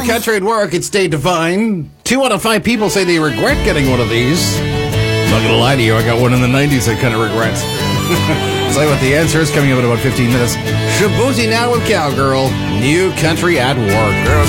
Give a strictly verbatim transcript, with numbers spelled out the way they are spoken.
country at work, it stayed divine. Two out of five people say they regret getting one of these. I'm not gonna lie to you, I got one in the nineties I kind of regret. I'll tell you what the answer is coming up in about fifteen minutes. Shabuzi now with Cowgirl. New country at work.